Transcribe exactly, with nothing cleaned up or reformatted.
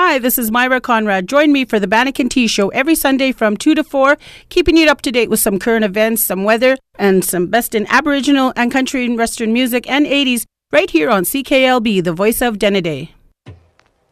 Hi, this is Myra Conrad. Join me for the Bannock and Tea Show every Sunday from two to four, keeping you up to date with some current events, some weather, and some best in Aboriginal and country and Western music and eighties right here on C K L B, the voice of Denneday.